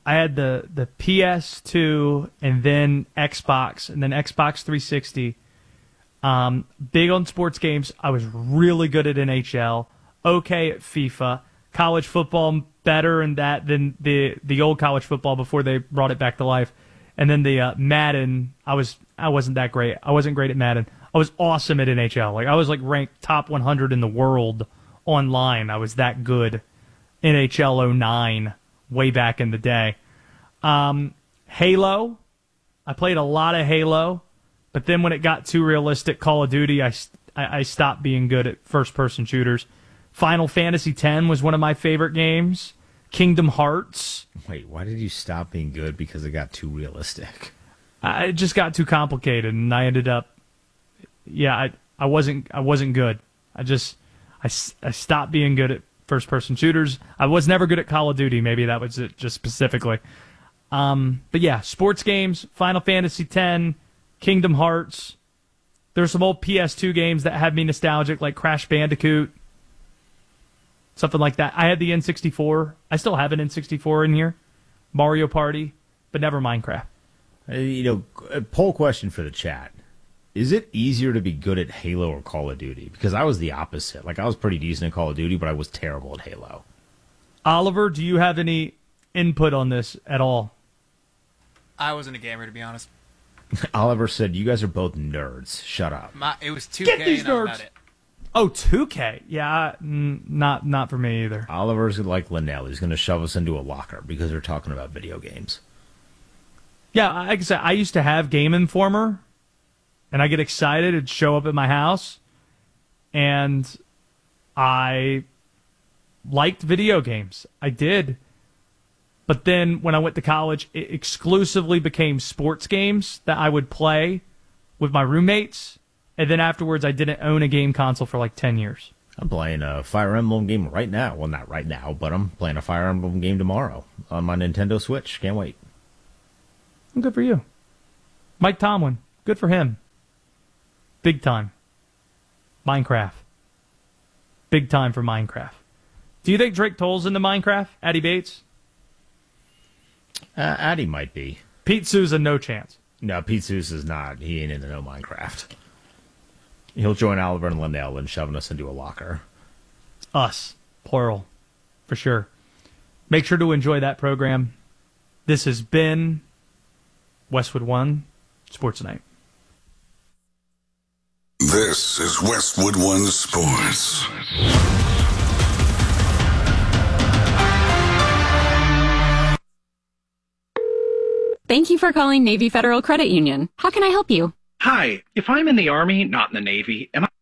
I had the PS2 and then Xbox and then Xbox 360. Big on sports games. I was really good at NHL. Okay at FIFA. College football, better in that than the old college football before they brought it back to life. And then the Madden, I wasn't that great. I wasn't great at Madden. I was awesome at NHL. Like I was like ranked top 100 in the world online. I was that good. NHL 09, way back in the day. Halo, I played a lot of Halo, but then when it got too realistic, Call of Duty, I stopped being good at first-person shooters. Final Fantasy X was one of my favorite games. Kingdom Hearts. Wait, why did you stop being good? Because it got too realistic. It just got too complicated, and I ended up, I wasn't good. I stopped being good at first-person shooters. I was never good at Call of Duty. Maybe that was it, just specifically. But yeah, sports games, Final Fantasy X, Kingdom Hearts. There's some old PS2 games that have me nostalgic, like Crash Bandicoot. Something like that. I had the N64. I still have an N64 in here. Mario Party, but never Minecraft. A poll question for the chat. Is it easier to be good at Halo or Call of Duty? Because I was the opposite. Like, I was pretty decent at Call of Duty, but I was terrible at Halo. Oliver, do you have any input on this at all? I wasn't a gamer, to be honest. Oliver said, you guys are both nerds. Shut up. It was 2K Get these and that was nerds. about it. Oh, 2K. Yeah, not for me either. Oliver's like Linnell. He's going to shove us into a locker because we're talking about video games. Yeah, like I said, I used to have Game Informer, and I get excited. It'd show up at my house, and I liked video games. I did. But then when I went to college, it exclusively became sports games that I would play with my roommates. And then afterwards, I didn't own a game console for like 10 years. I'm playing a Fire Emblem game right now. Well, not right now, but I'm playing a Fire Emblem game tomorrow on my Nintendo Switch. Can't wait. Good for you. Mike Tomlin. Good for him. Big time. Minecraft. Big time for Minecraft. Do you think Drake Toll's into Minecraft? Addy Bates? Addy might be. Pete Souza, no chance. No, Pete Souza is not. He ain't into no Minecraft. He'll join Oliver and Linnell in shoving us into a locker. Us. Plural. For sure. Make sure to enjoy that program. This has been Westwood One Sports Night. This is Westwood One Sports. Thank you for calling Navy Federal Credit Union. How can I help you? Hi, if I'm in the Army, not in the Navy, am I